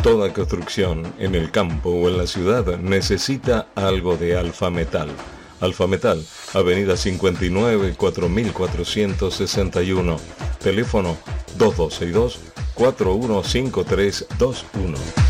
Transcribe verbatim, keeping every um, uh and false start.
Toda construcción en el campo o en la ciudad necesita algo de Alfa Metal. Alfa Metal, Avenida cincuenta y nueve, cuatro mil cuatrocientos sesenta y uno. Teléfono dos dos seis dos, cuatro uno cinco tres dos uno.